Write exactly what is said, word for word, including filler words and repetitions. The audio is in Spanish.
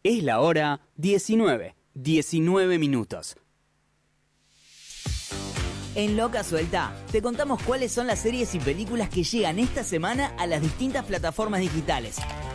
Es la hora diecinueve, diecinueve minutos. En Loca Suelta, te contamos cuáles son las series y películas que llegan esta semana a las distintas plataformas digitales.